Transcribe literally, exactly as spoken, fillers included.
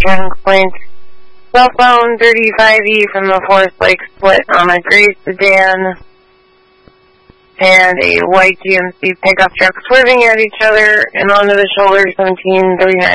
Trans Point. Cell phone thirty-five E from the Forest Lake split on a gray sedan and a white G M C pickup truck swerving at each other and onto the shoulder seventeen thirty-nine.